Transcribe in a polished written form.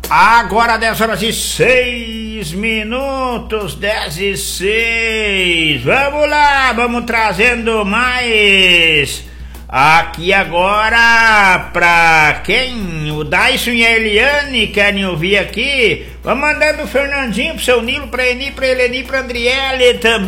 Agora 10h06, 10h06. Vamos lá, vamos trazendo mais. Aqui agora, pra quem? O Dyson e a Eliane querem ouvir aqui. Vamos mandando o Fernandinho pro seu Nilo, pra Eni, pra Eleni, pra Andriele também.